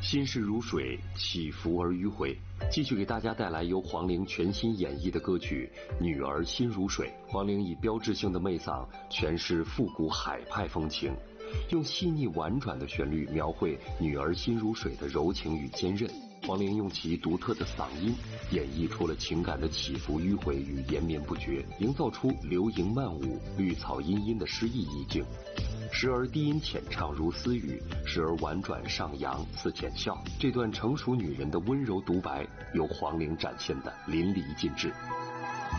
心事如水，起伏而迂回。继续给大家带来由黄龄全新演绎的歌曲《女儿心如水》。黄龄以标志性的媚嗓诠释复古海派风情，用细腻婉转的旋律描绘女儿心如水的柔情与坚韧。黄龄用其独特的嗓音演绎出了情感的起伏迂回与延绵不绝，营造出流萤漫舞、绿草茵茵的诗意意境。时而低音浅唱如私语，时而婉转上扬似浅笑。这段成熟女人的温柔独白由黄龄展现得淋漓尽致。